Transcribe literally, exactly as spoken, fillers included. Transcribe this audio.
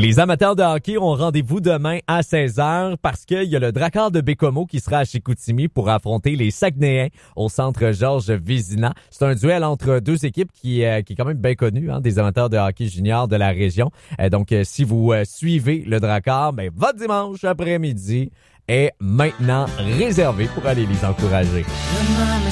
Les amateurs de hockey ont rendez-vous demain à seize heures parce qu'il y a le Drakkar de Bécomo qui sera à Chicoutimi pour affronter les Saguenayens au centre Georges Vézina. C'est un duel entre deux équipes qui, euh, qui est quand même bien connu, hein, des amateurs de hockey junior de la région. Euh, donc, euh, si vous euh, suivez le Drakkar, ben, votre dimanche après-midi est maintenant réservé pour aller les encourager.